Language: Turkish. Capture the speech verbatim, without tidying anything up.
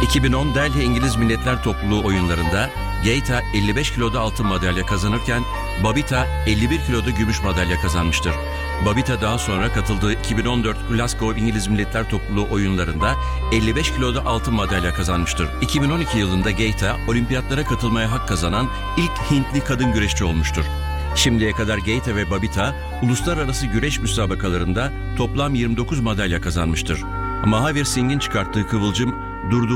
iki bin on Delhi İngiliz Milletler Topluluğu oyunlarında Geita elli beş kiloda altın madalya kazanırken Babita elli bir kiloda gümüş madalya kazanmıştır. Babita daha sonra katıldığı iki bin on dört Glasgow İngiliz Milletler Topluluğu oyunlarında elli beş kiloda altın madalya kazanmıştır. iki bin on iki yılında Geita olimpiyatlara katılmaya hak kazanan ilk Hintli kadın güreşçi olmuştur. Şimdiye kadar Geita ve Babita uluslararası güreş müsabakalarında toplam yirmi dokuz madalya kazanmıştır. Mahavir Singh'in çıkarttığı kıvılcım durduğu